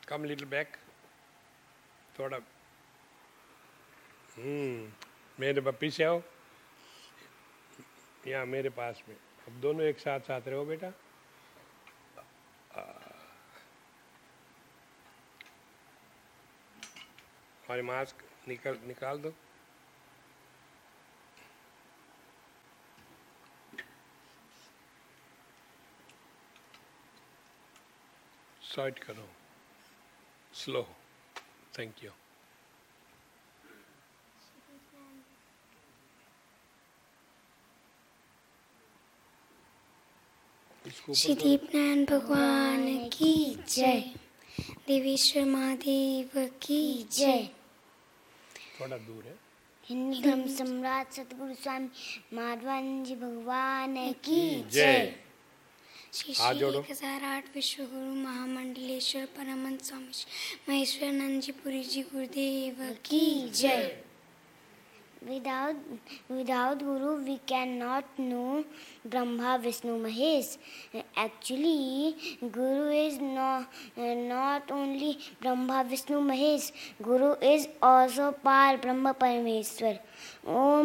कम little back, थोड़ा मेरे पीछे आओ, यहाँ मेरे पास में। अब दोनों एक साथ साथ रहो बेटा। और मास्क निकाल दो। शॉर्ट करो, स्लो। Thank you. श्रीदीपनारायण भगवान की जय। देवेश्वर महादेव की जय। थोड़ा दूर है। हिंदू धर्म सम्राट सतगुरु स्वामी माधवानंद जी भगवान की जय। श्री श्री 1008 विश्व गुरु महामंडलेश्वर परमहंस स्वामी महेश्वरानंद जी पुरी जी गुरुदेव की जय। Without Guru, we cannot know Brahma, Vishnu, Mahesh. Actually, Guru is not only Brahma, Vishnu, Mahesh. Guru is also Par Brahma Parameshwar. Om